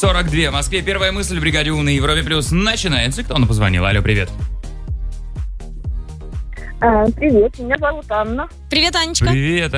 9:42 в Москве. Первая мысль в бригаде У на Европе Плюс начинается. Кто нам позвонил? Алло, привет. Привет, меня зовут Анна. Привет, Анечка. Привет,